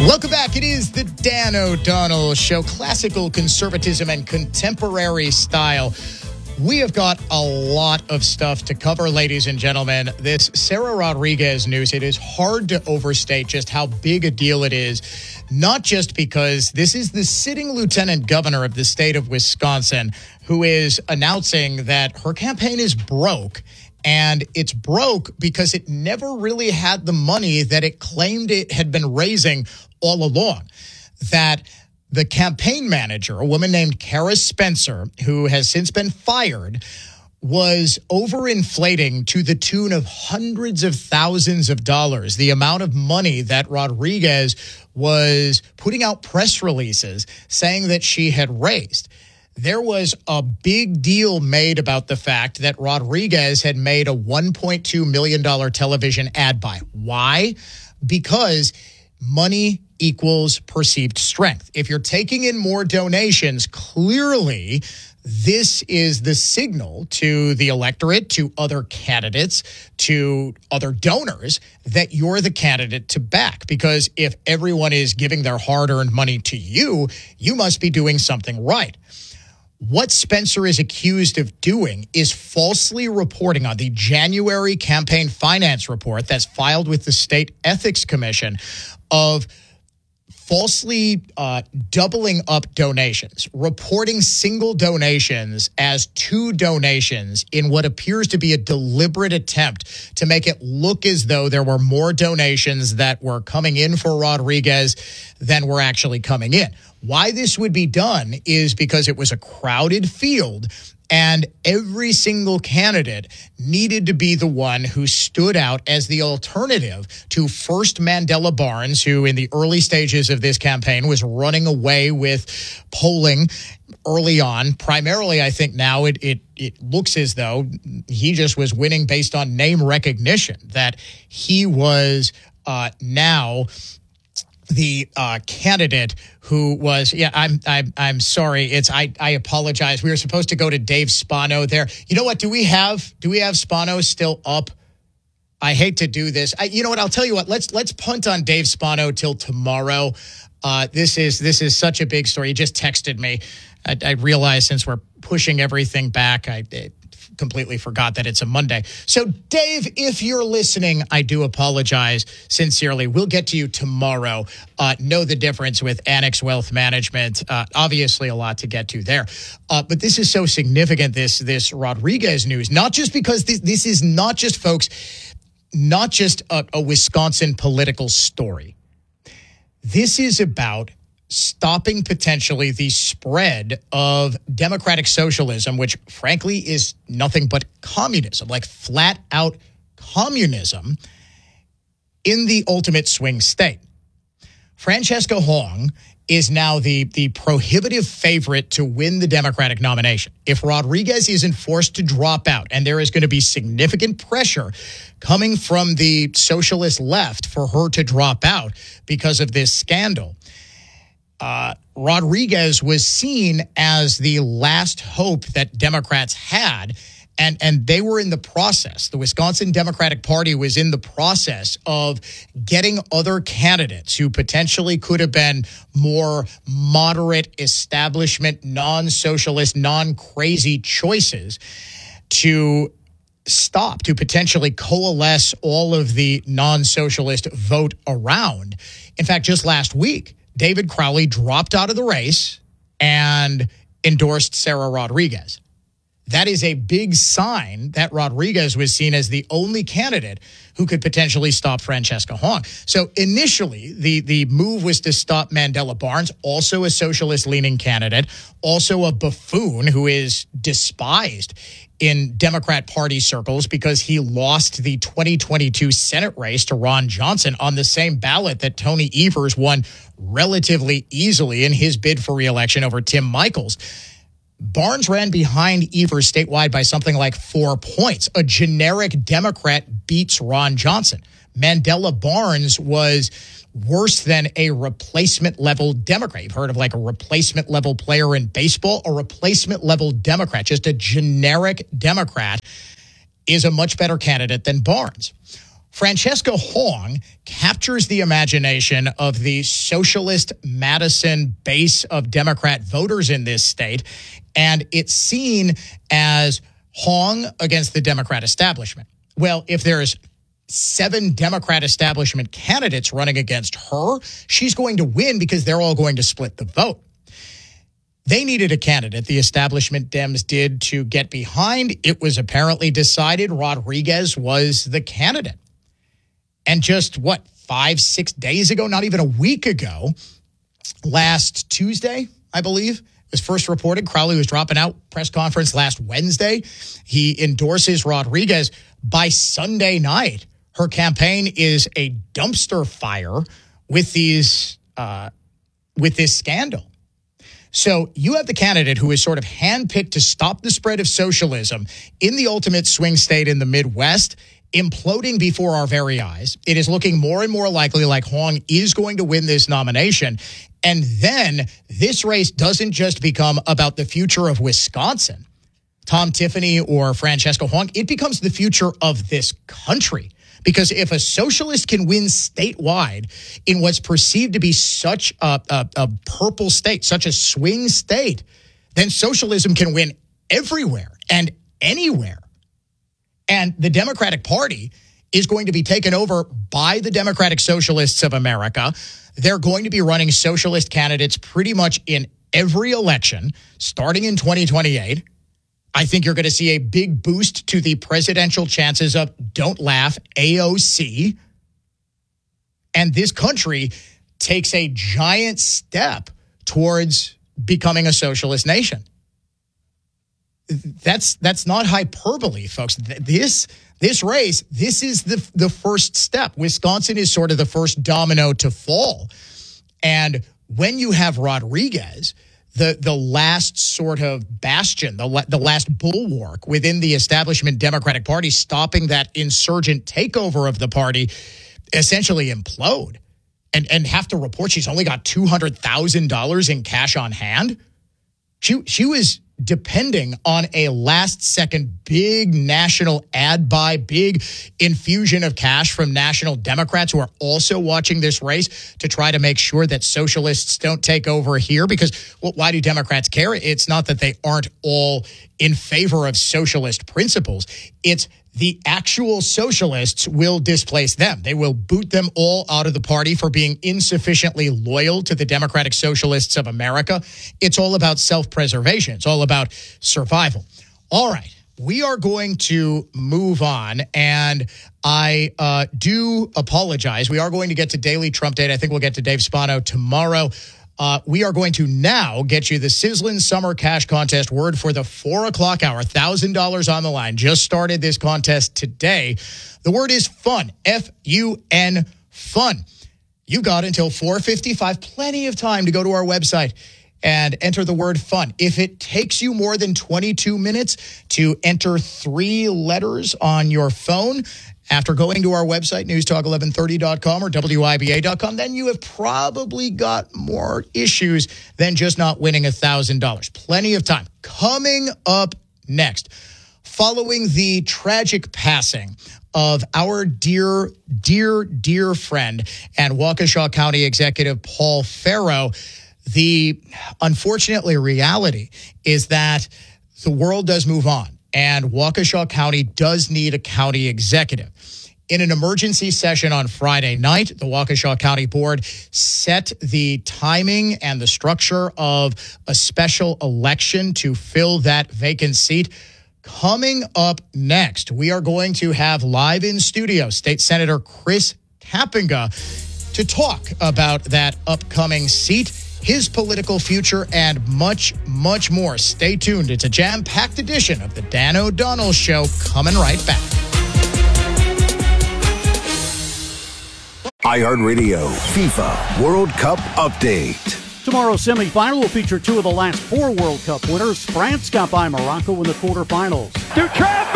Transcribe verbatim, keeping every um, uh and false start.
Welcome back. It is the Dan O'Donnell Show, classical conservatism and contemporary style. We have got a lot of stuff to cover, ladies and gentlemen. This Sarah Rodriguez news, it is hard to overstate just how big a deal it is, not just because this is the sitting lieutenant governor of the state of Wisconsin who is announcing that her campaign is broke. And it's broke because it never really had the money that it claimed it had been raising all along. That the campaign manager, a woman named Kara Spencer, who has since been fired, was overinflating to the tune of hundreds of thousands of dollars, the amount of money that Rodriguez was putting out press releases saying that she had raised. There was a big deal made about the fact that Rodriguez had made a one point two million dollars television ad buy. Why? Because money equals perceived strength. If you're taking in more donations, clearly this is the signal to the electorate, to other candidates, to other donors that you're the candidate to back. Because if everyone is giving their hard-earned money to you, you must be doing something right. What Spencer is accused of doing is falsely reporting on the January campaign finance report that's filed with the State Ethics Commission of falsely uh, doubling up donations, reporting single donations as two donations in what appears to be a deliberate attempt to make it look as though there were more donations that were coming in for Rodriguez than were actually coming in. Why this would be done is because it was a crowded field and every single candidate needed to be the one who stood out as the alternative to first Mandela Barnes, who in the early stages of this campaign was running away with polling early on. Primarily, I think now it it it looks as though he just was winning based on name recognition, that he was uh, now the uh, candidate who was, yeah, I'm, I'm, I'm sorry. It's, I, I apologize. We were supposed to go to Dave Spano there. You know what? Do we have, do we have Spano still up? I hate to do this. I, you know what? I'll tell you what, let's, let's punt on Dave Spano till tomorrow. Uh, this is, this is such a big story. He just texted me. I, I realize since we're pushing everything back, I it, completely forgot that it's a Monday. So, Dave, if you're listening, I do apologize sincerely. We'll get to you tomorrow. Uh, know the difference with Annex Wealth Management. Uh, obviously, a lot to get to there. Uh, but this is so significant, this this Rodriguez news, not just because this, this is not just, folks, not just a, a Wisconsin political story. This is about stopping potentially the spread of democratic socialism, which frankly is nothing but communism, like flat out communism in the ultimate swing state. Francesca Hong is now the, the prohibitive favorite to win the Democratic nomination. If Rodriguez isn't forced to drop out, and there is going to be significant pressure coming from the socialist left for her to drop out because of this scandal, Uh, Rodriguez was seen as the last hope that Democrats had, and, and they were in the process. The Wisconsin Democratic Party was in the process of getting other candidates who potentially could have been more moderate, establishment, non-socialist, non-crazy choices to stop, to potentially coalesce all of the non-socialist vote around. In fact, just last week, David Crowley dropped out of the race and endorsed Sarah Rodriguez. That is a big sign that Rodriguez was seen as the only candidate who could potentially stop Francesca Hong. So initially, the, the move was to stop Mandela Barnes, also a socialist-leaning candidate, also a buffoon who is despised in Democrat Party circles because he lost the twenty twenty-two Senate race to Ron Johnson on the same ballot that Tony Evers won relatively easily in his bid for re-election over Tim Michels. Barnes ran behind Evers statewide by something like four points. A generic Democrat beats Ron Johnson. Mandela Barnes was worse than a replacement-level Democrat. You've heard of like a replacement-level player in baseball, a replacement-level Democrat, just a generic Democrat, is a much better candidate than Barnes. Francesca Hong captures the imagination of the socialist Madison base of Democrat voters in this state, and it's seen as Hong against the Democrat establishment. Well, if there's seven Democrat establishment candidates running against her, she's going to win because they're all going to split the vote. They needed a candidate, the establishment Dems did, to get behind. It was apparently decided Rodriguez was the candidate. And just, what, five, six days ago, not even a week ago, last Tuesday, I believe, it was first reported, Crowley was dropping out, press conference last Wednesday. He endorses Rodriguez. By Sunday night, her campaign is a dumpster fire with these, uh, with this scandal. So you have the candidate who is sort of handpicked to stop the spread of socialism in the ultimate swing state in the Midwest, imploding before our very eyes. It is looking more and more likely like Hong is going to win this nomination. And then this race doesn't just become about the future of Wisconsin, Tom Tiffany or Francesca Hong. It becomes the future of this country. Because if a socialist can win statewide in what's perceived to be such a, a, a purple state, such a swing state, then socialism can win everywhere and anywhere. And the Democratic Party is going to be taken over by the Democratic Socialists of America. They're going to be running socialist candidates pretty much in every election, starting in twenty twenty-eight. I think you're going to see a big boost to the presidential chances of, don't laugh, A O C. And this country takes a giant step towards becoming a socialist nation. That's that's not hyperbole, folks. This this race, this is the the first step. Wisconsin is sort of the first domino to fall. And when you have Rodriguez, the the last sort of bastion, the the last bulwark within the establishment Democratic Party, stopping that insurgent takeover of the party, essentially implode, and and have to report she's only got two hundred thousand dollars in cash on hand. She she was depending on a last-second big national ad buy, big infusion of cash from national Democrats who are also watching this race to try to make sure that socialists don't take over here. Because, well, why do Democrats care? It's not that they aren't all in favor of socialist principles. It's the actual socialists will displace them. They will boot them all out of the party for being insufficiently loyal to the Democratic Socialists of America. It's all about self-preservation. It's all about survival. All right. We are going to move on, and I uh, do apologize. We are going to get to Daily Trump Date. I think we'll get to Dave Spano tomorrow. Uh, we are going to now get you the Sizzlin' Summer Cash Contest word for the four o'clock hour. one thousand dollars on the line. Just started this contest today. The word is fun. F U N, fun. You got until four fifty-five. Plenty of time to go to our website and enter the word fun. If it takes you more than twenty-two minutes to enter three letters on your phone after going to our website, news talk eleven thirty dot com or W I B A dot com, then you have probably got more issues than just not winning one thousand dollars. Plenty of time. Coming up next, following the tragic passing of our dear, dear, dear friend and Waukesha County Executive Paul Farrow, the unfortunately reality is that the world does move on. And Waukesha County does need a county executive. In an emergency session on Friday night, the Waukesha County Board set the timing and the structure of a special election to fill that vacant seat. Coming up next, we are going to have live in studio State Senator Chris Kapenga to talk about that upcoming seat, his political future, and much, much more. Stay tuned. It's a jam-packed edition of the Dan O'Donnell Show, coming right back. iHeartRadio FIFA World Cup Update. Tomorrow's semifinal will feature two of the last four World Cup winners. France got by Morocco in the quarterfinals. Dutroux